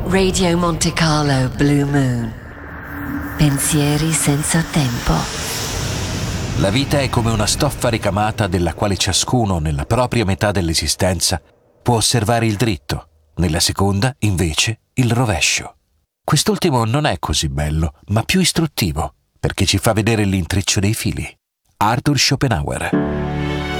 Radio Monte Carlo Blue Moon. Pensieri senza tempo. La vita è come una stoffa ricamata della quale ciascuno, nella propria metà dell'esistenza, può osservare il dritto, nella seconda, invece, il rovescio. Quest'ultimo non è così bello, ma più istruttivo, perché ci fa vedere l'intreccio dei fili. Arthur Schopenhauer.